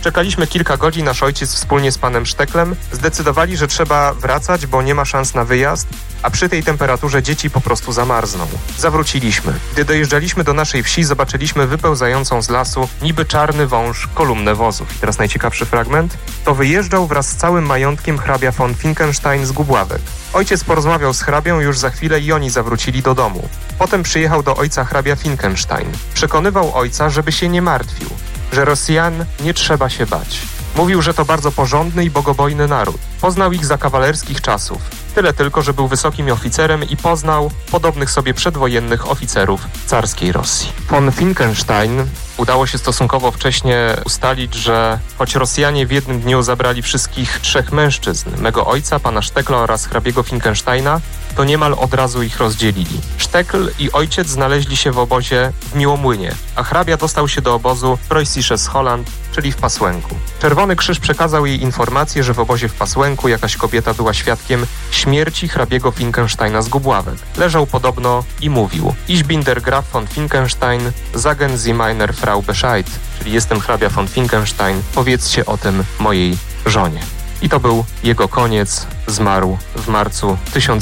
Czekaliśmy kilka godzin, nasz ojciec wspólnie z panem Szteklem zdecydowali, że trzeba wracać, bo nie ma szans na wyjazd, a przy tej temperaturze dzieci po prostu zamarzną. Zawróciliśmy. Gdy dojeżdżaliśmy do naszej wsi, zobaczyliśmy wypełzającą z lasu niby czarny wąż kolumnę wozów. I teraz najciekawszy fragment. To wyjeżdżał wraz z całym majątkiem hrabia von Finkenstein z Gubławek. Ojciec porozmawiał z hrabią już za chwilę i oni zawrócili do domu. Potem przyjechał do ojca hrabia Finkenstein. Przekonywał ojca, żeby się nie martwił, że Rosjan nie trzeba się bać. Mówił, że to bardzo porządny i bogobojny naród. Poznał ich za kawalerskich czasów. Tyle tylko, że był wysokim oficerem i poznał podobnych sobie przedwojennych oficerów carskiej Rosji. Von Finkenstein udało się stosunkowo wcześnie ustalić, że choć Rosjanie w jednym dniu zabrali wszystkich 3 mężczyzn, mego ojca, pana Sztekla oraz hrabiego Finkensteina, to niemal od razu ich rozdzielili. Sztekl i ojciec znaleźli się w obozie w Miłomłynie, a hrabia dostał się do obozu Preußisches Holland, czyli w Pasłęku. Czerwony Krzyż przekazał jej informację, że w obozie w Pasłęku jakaś kobieta była świadkiem śmierci hrabiego Finkensteina z Gubławek. Leżał podobno i mówił: Ich bin der Graf von Finkenstein, sagen Sie meiner Frau Bescheid, czyli jestem hrabia von Finkenstein, powiedzcie o tym mojej żonie. I to był jego koniec. Zmarł w marcu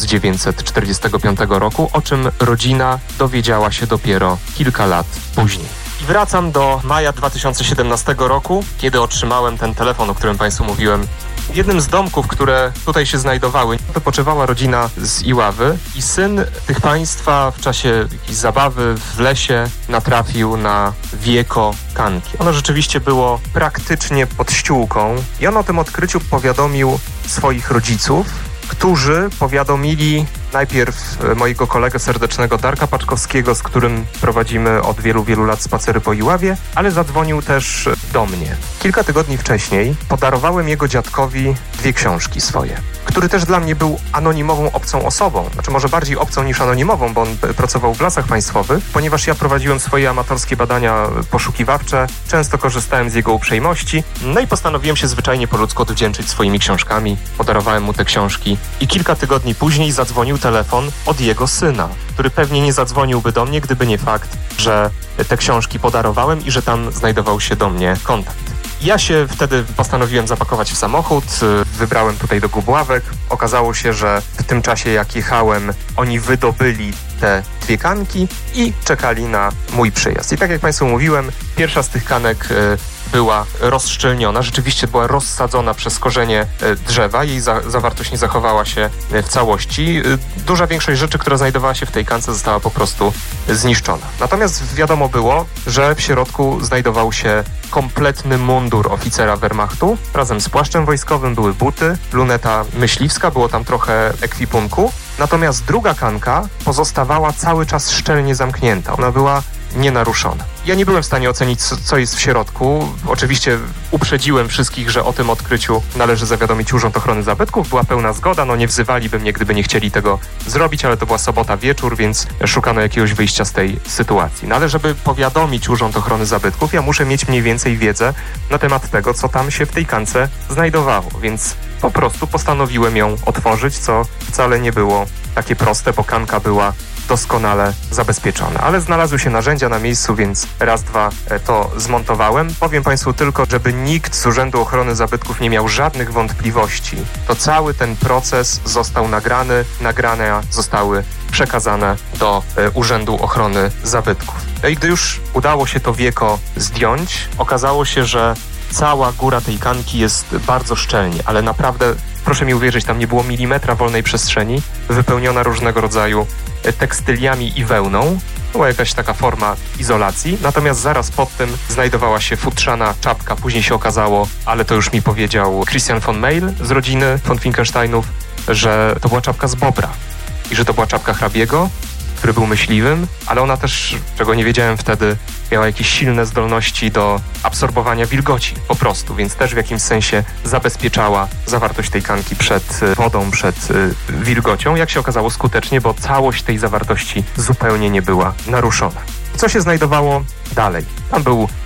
1945 roku, o czym rodzina dowiedziała się dopiero kilka lat później. I wracam do maja 2017 roku, kiedy otrzymałem ten telefon, o którym Państwu mówiłem. W jednym z domków, które tutaj się znajdowały, wypoczywała rodzina z Iławy i syn tych państwa w czasie jakiejś zabawy w lesie natrafił na wieko kanki. Ono rzeczywiście było praktycznie pod ściółką i on o tym odkryciu powiadomił swoich rodziców, którzy powiadomili najpierw mojego kolegę serdecznego Darka Paczkowskiego, z którym prowadzimy od wielu, wielu lat spacery po Iławie, ale zadzwonił też do mnie. Kilka tygodni wcześniej podarowałem jego dziadkowi 2 książki swoje, który też dla mnie był anonimową, obcą osobą. Znaczy może bardziej obcą niż anonimową, bo on pracował w Lasach Państwowych, ponieważ ja prowadziłem swoje amatorskie badania poszukiwawcze, często korzystałem z jego uprzejmości, no i postanowiłem się zwyczajnie po ludzku odwdzięczyć swoimi książkami. Podarowałem mu te książki i kilka tygodni później zadzwonił telefon od jego syna, który pewnie nie zadzwoniłby do mnie, gdyby nie fakt, że te książki podarowałem i że tam znajdował się do mnie kontakt. Ja się wtedy postanowiłem zapakować w samochód, wybrałem tutaj do Gubławek. Okazało się, że w tym czasie jak jechałem, oni wydobyli te 2 kanki i czekali na mój przyjazd. I tak jak Państwu mówiłem, pierwsza z tych kanek była rozszczelniona, rzeczywiście była rozsadzona przez korzenie drzewa, jej zawartość nie zachowała się w całości. Duża większość rzeczy, która znajdowała się w tej kance, została po prostu zniszczona. Natomiast wiadomo było, że w środku znajdował się kompletny mundur oficera Wehrmachtu. Razem z płaszczem wojskowym były buty, luneta myśliwska, było tam trochę ekwipunku. Natomiast druga kanka pozostawała cały czas szczelnie zamknięta. Ona była nienaruszona. Ja nie byłem w stanie ocenić, co jest w środku. Oczywiście uprzedziłem wszystkich, że o tym odkryciu należy zawiadomić Urząd Ochrony Zabytków. Była pełna zgoda, nie wzywaliby mnie, gdyby nie chcieli tego zrobić, ale to była sobota wieczór, więc szukano jakiegoś wyjścia z tej sytuacji. Ale żeby powiadomić Urząd Ochrony Zabytków, ja muszę mieć mniej więcej wiedzę na temat tego, co tam się w tej kance znajdowało, więc po prostu postanowiłem ją otworzyć, co wcale nie było takie proste, bo kanka była doskonale zabezpieczone. Ale znalazły się narzędzia na miejscu, więc raz, dwa to zmontowałem. Powiem Państwu tylko, żeby nikt z Urzędu Ochrony Zabytków nie miał żadnych wątpliwości. To cały ten proces został nagrany, nagrania zostały przekazane do Urzędu Ochrony Zabytków. No i gdy już udało się to wieko zdjąć, okazało się, że cała góra tej kanki jest bardzo szczelnie, ale naprawdę, proszę mi uwierzyć, tam nie było milimetra wolnej przestrzeni, wypełniona różnego rodzaju tekstyliami i wełną. Była jakaś taka forma izolacji, natomiast zaraz pod tym znajdowała się futrzana czapka. Później się okazało, ale to już mi powiedział Christian von Meil z rodziny von Finkensteinów, że to była czapka z bobra i że to była czapka hrabiego, który był myśliwym, ale ona też, czego nie wiedziałem wtedy, miała jakieś silne zdolności do absorbowania wilgoci po prostu, więc też w jakimś sensie zabezpieczała zawartość tej kanki przed wodą, przed wilgocią. Jak się okazało, skutecznie, bo całość tej zawartości zupełnie nie była naruszona. Co się znajdowało dalej? Tam był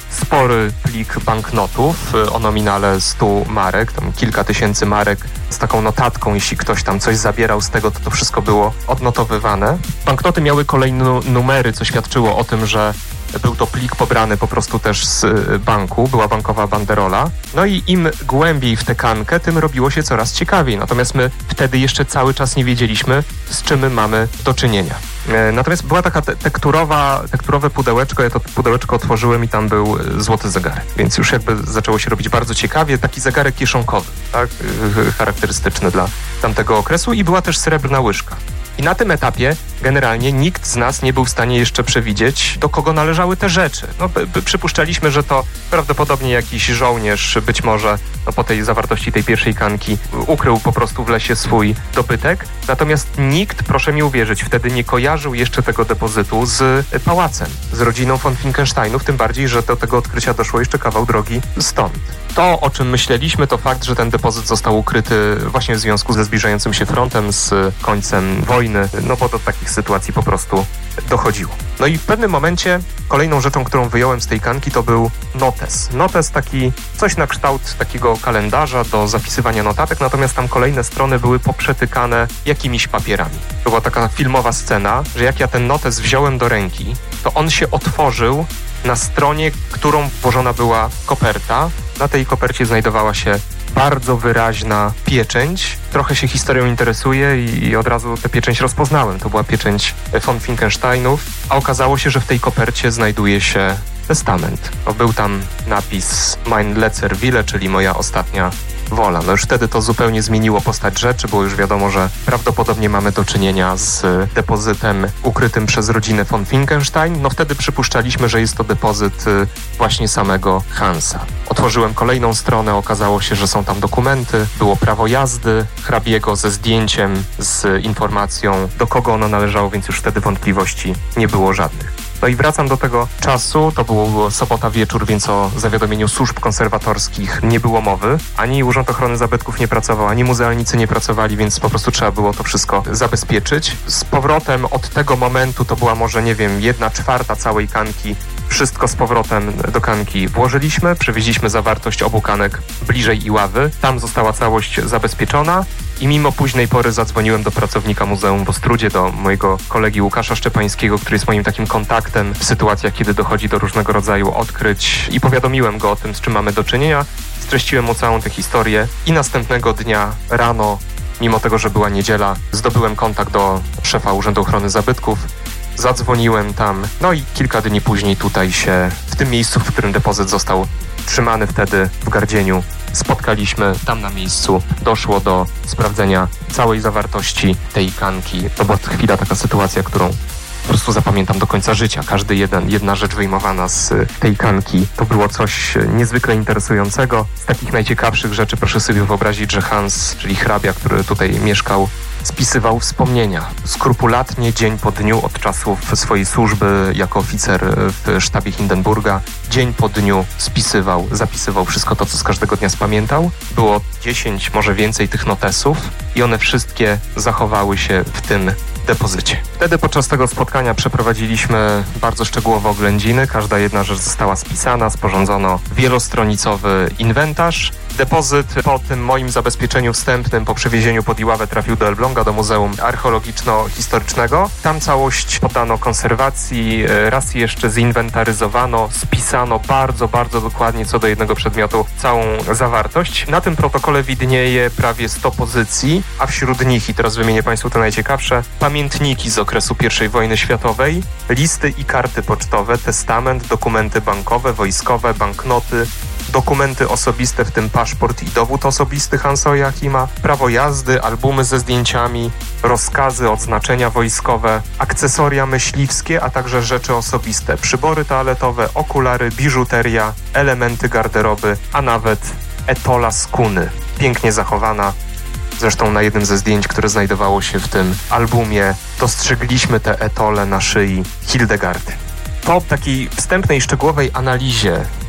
spory plik banknotów o nominale 100 marek, tam kilka tysięcy marek z taką notatką, jeśli ktoś tam coś zabierał z tego, to wszystko było odnotowywane. Banknoty miały kolejne numery, co świadczyło o tym, że był to plik pobrany po prostu też z banku, była bankowa banderola. No i im głębiej w tę kankę, tym robiło się coraz ciekawiej. Natomiast my wtedy jeszcze cały czas nie wiedzieliśmy, z czym my mamy do czynienia. Natomiast była taka tekturowe pudełeczko, ja to pudełeczko otworzyłem i tam był złoty zegarek. Więc już jakby zaczęło się robić bardzo ciekawie. Taki zegarek kieszonkowy, tak? Charakterystyczny dla tamtego okresu i była też srebrna łyżka. I na tym etapie generalnie nikt z nas nie był w stanie jeszcze przewidzieć, do kogo należały te rzeczy. No, przypuszczaliśmy, że to prawdopodobnie jakiś żołnierz, być może po tej zawartości tej pierwszej kanki ukrył po prostu w lesie swój dobytek. Natomiast nikt, proszę mi uwierzyć, wtedy nie kojarzył jeszcze tego depozytu z pałacem, z rodziną von Finkensteinów, tym bardziej, że do tego odkrycia doszło jeszcze kawał drogi stąd. To, o czym myśleliśmy, to fakt, że ten depozyt został ukryty właśnie w związku ze zbliżającym się frontem, z końcem wojny, no bo do takich sytuacji po prostu dochodziło. No i w pewnym momencie kolejną rzeczą, którą wyjąłem z tej kanki, to był notes. Notes taki, coś na kształt takiego kalendarza do zapisywania notatek, natomiast tam kolejne strony były poprzetykane jakimiś papierami. To była taka filmowa scena, że jak ja ten notes wziąłem do ręki, to on się otworzył na stronie, którą włożona była koperta. Na tej kopercie znajdowała się bardzo wyraźna pieczęć. Trochę się historią interesuję i od razu tę pieczęć rozpoznałem. To była pieczęć von Finkensteinów, a okazało się, że w tej kopercie znajduje się testament. Był tam napis Mein letzter Wille, czyli moja ostatnia wola. No już wtedy to zupełnie zmieniło postać rzeczy, bo już wiadomo, że prawdopodobnie mamy do czynienia z depozytem ukrytym przez rodzinę von Finkenstein. No wtedy przypuszczaliśmy, że jest to depozyt właśnie samego Hansa. Otworzyłem kolejną stronę, okazało się, że są tam dokumenty, było prawo jazdy hrabiego ze zdjęciem, z informacją, do kogo ono należało, więc już wtedy wątpliwości nie było żadnych. No i wracam do tego czasu, to było sobota wieczór, więc o zawiadomieniu służb konserwatorskich nie było mowy. Ani Urząd Ochrony Zabytków nie pracował, ani muzealnicy nie pracowali, więc po prostu trzeba było to wszystko zabezpieczyć. Z powrotem od tego momentu to była może, nie wiem, 1/4 całej kanki. Wszystko z powrotem do kanki włożyliśmy, przewieźliśmy zawartość obu kanek bliżej Iławy. Tam została całość zabezpieczona i mimo późnej pory zadzwoniłem do pracownika Muzeum w Ostródzie, do mojego kolegi Łukasza Szczepańskiego, który jest moim takim kontaktem w sytuacjach, kiedy dochodzi do różnego rodzaju odkryć, i powiadomiłem go o tym, z czym mamy do czynienia. Streściłem mu całą tę historię i następnego dnia rano, mimo tego, że była niedziela, zdobyłem kontakt do szefa Urzędu Ochrony Zabytków. Zadzwoniłem tam, no i kilka dni później tutaj się, w tym miejscu, w którym depozyt został trzymany wtedy w Gardzieniu, spotkaliśmy tam na miejscu. Doszło do sprawdzenia całej zawartości tej kanki. To była chwila, taka sytuacja, którą po prostu zapamiętam do końca życia. Jedna rzecz wyjmowana z tej kanki to było coś niezwykle interesującego. Z takich najciekawszych rzeczy proszę sobie wyobrazić, że Hans, czyli hrabia, który tutaj mieszkał, spisywał wspomnienia. Skrupulatnie, dzień po dniu, od czasów swojej służby jako oficer w sztabie Hindenburga, dzień po dniu zapisywał wszystko to, co z każdego dnia spamiętał. Było 10, może więcej tych notesów i one wszystkie zachowały się w tym depozycie. Wtedy podczas tego spotkania przeprowadziliśmy bardzo szczegółowe oględziny. Każda jedna rzecz została spisana, sporządzono wielostronicowy inwentarz. Depozyt po tym moim zabezpieczeniu wstępnym, po przewiezieniu pod Iławę, trafił do Elbląga, do Muzeum Archeologiczno-Historycznego. Tam całość poddano konserwacji, raz jeszcze zinwentaryzowano, spisano bardzo, bardzo dokładnie co do jednego przedmiotu całą zawartość. Na tym protokole widnieje prawie 100 pozycji, a wśród nich, i teraz wymienię Państwu te najciekawsze, pamiętniki z okresu I wojny światowej, listy i karty pocztowe, testament, dokumenty bankowe, wojskowe, banknoty, dokumenty osobiste, w tym paszport i dowód osobisty Hansa Joachima, prawo jazdy, albumy ze zdjęciami, rozkazy, odznaczenia wojskowe, akcesoria myśliwskie, a także rzeczy osobiste, przybory toaletowe, okulary, biżuteria, elementy garderoby, a nawet etola z kuny. Pięknie zachowana. Zresztą na jednym ze zdjęć, które znajdowało się w tym albumie, dostrzegliśmy te etole na szyi Hildegardy. Po takiej wstępnej, szczegółowej analizie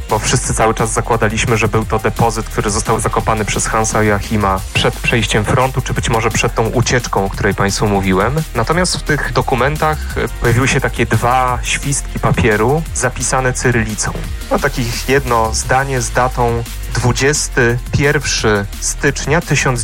bo wszyscy cały czas zakładaliśmy, że był to depozyt, który został zakopany przez Hansa Joachima przed przejściem frontu, czy być może przed tą ucieczką, o której Państwu mówiłem. Natomiast w tych dokumentach pojawiły się takie 2 świstki papieru zapisane cyrylicą. No takich jedno zdanie z datą 21 stycznia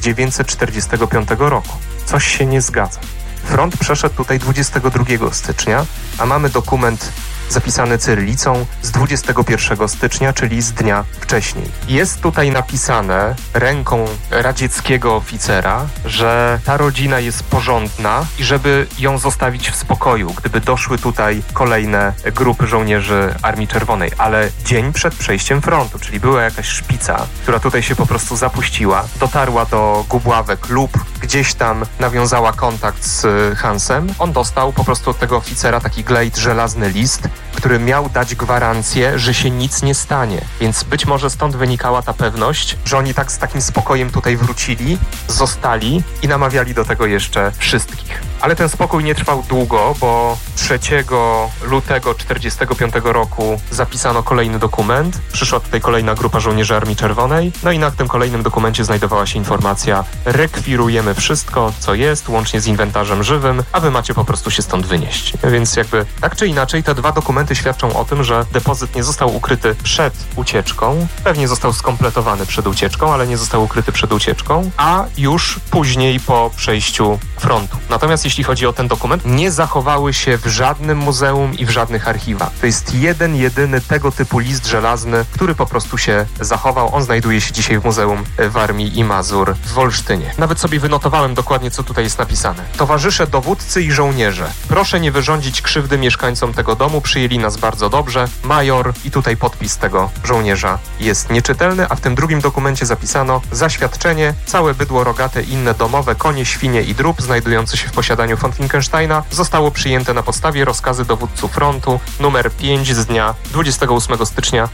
1945 roku. Coś się nie zgadza. Front przeszedł tutaj 22 stycznia, a mamy dokument zapisany cyrylicą z 21 stycznia, czyli z dnia wcześniej. Jest tutaj napisane ręką radzieckiego oficera, że ta rodzina jest porządna i żeby ją zostawić w spokoju, gdyby doszły tutaj kolejne grupy żołnierzy Armii Czerwonej. Ale dzień przed przejściem frontu, czyli była jakaś szpica, która tutaj się po prostu zapuściła, dotarła do Gubławek lub gdzieś tam nawiązała kontakt z Hansem. On dostał po prostu od tego oficera taki glejt, żelazny list, który miał dać gwarancję, że się nic nie stanie. Więc być może stąd wynikała ta pewność, że oni tak z takim spokojem tutaj wrócili, zostali i namawiali do tego jeszcze wszystkich. Ale ten spokój nie trwał długo, bo 3 lutego 1945 roku zapisano kolejny dokument. Przyszła tutaj kolejna grupa żołnierzy Armii Czerwonej. No i na tym kolejnym dokumencie znajdowała się informacja: rekwirujemy wszystko, co jest, łącznie z inwentarzem żywym, a wy macie po prostu się stąd wynieść. Więc jakby tak czy inaczej te 2 dokumenty świadczą o tym, że depozyt nie został ukryty przed ucieczką. Pewnie został skompletowany przed ucieczką, ale nie został ukryty przed ucieczką, a już później po przejściu frontu. Natomiast jeśli chodzi o ten dokument, nie zachowały się w żadnym muzeum i w żadnych archiwach. To jest jedyny tego typu list żelazny, który po prostu się zachował. On znajduje się dzisiaj w Muzeum Warmii i Mazur w Wolsztynie. Nawet sobie wynotowałem dokładnie, co tutaj jest napisane. Towarzysze dowódcy i żołnierze, proszę nie wyrządzić krzywdy mieszkańcom tego domu, przyjęli nas bardzo dobrze. Major, i tutaj podpis tego żołnierza jest nieczytelny, a w tym drugim dokumencie zapisano: zaświadczenie, całe bydło rogate i inne domowe, konie, świnie i drób znajdujące się w posiadaniu von Finkensteina zostało przyjęte na podstawie rozkazy dowódców frontu numer 5 z dnia 28 stycznia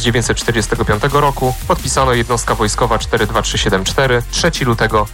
1945 roku. Podpisano jednostka wojskowa 42374 3 lutego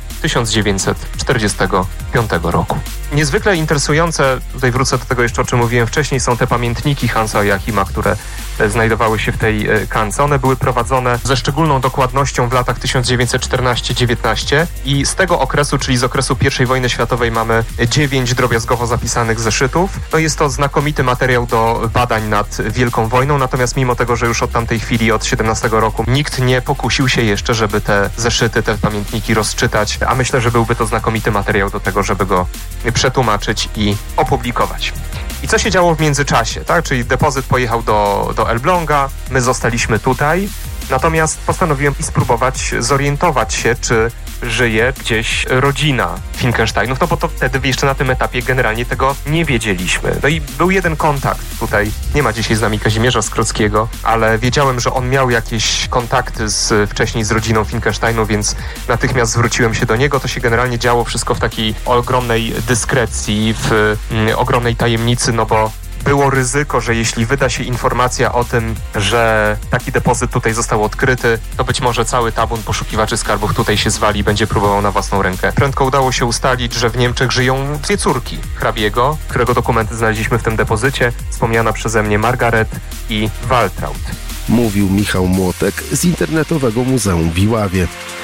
1945 roku. Niezwykle interesujące, tutaj wrócę do tego jeszcze, o czym mówiłem wcześniej, są te pamiętniki Hansa Joachima, które znajdowały się w tej kance. One były prowadzone ze szczególną dokładnością w latach 1914-19 i z tego okresu, czyli z okresu I wojny światowej, mamy 9 drobiazgowo zapisanych zeszytów. No jest to znakomity materiał do badań nad Wielką Wojną, natomiast mimo tego, że już od tamtej chwili, od 17 roku, nikt nie pokusił się jeszcze, żeby te zeszyty, te pamiętniki rozczytać, a myślę, że byłby to znakomity materiał do tego, żeby go przetłumaczyć i opublikować. I co się działo w międzyczasie, tak? Czyli depozyt pojechał do Elbląga, my zostaliśmy tutaj, natomiast postanowiłem spróbować zorientować się, czy żyje gdzieś rodzina Finkensteinów, no bo to wtedy jeszcze na tym etapie generalnie tego nie wiedzieliśmy. No i był jeden kontakt tutaj, nie ma dzisiaj z nami Kazimierza Skrockiego, ale wiedziałem, że on miał jakieś kontakty wcześniej z rodziną Finkensteinów, więc natychmiast zwróciłem się do niego. To się generalnie działo wszystko w takiej ogromnej dyskrecji, w ogromnej tajemnicy, no bo było ryzyko, że jeśli wyda się informacja o tym, że taki depozyt tutaj został odkryty, to być może cały tabun poszukiwaczy skarbów tutaj się zwali i będzie próbował na własną rękę. Prędko udało się ustalić, że w Niemczech żyją 2 córki hrabiego, którego dokumenty znaleźliśmy w tym depozycie, wspomniana przeze mnie Margaret i Waltraud. Mówił Michał Młotek z Internetowego Muzeum w Iławie.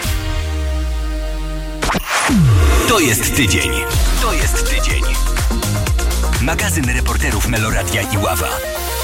To jest tydzień. To jest tydzień. Magazyn reporterów Meloradia Iława.